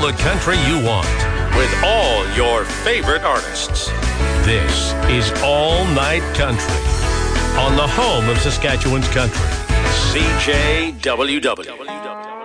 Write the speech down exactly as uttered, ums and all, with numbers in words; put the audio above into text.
the country you want with all your favorite artists. This is All Night Country on the home of Saskatchewan's country, C J W W.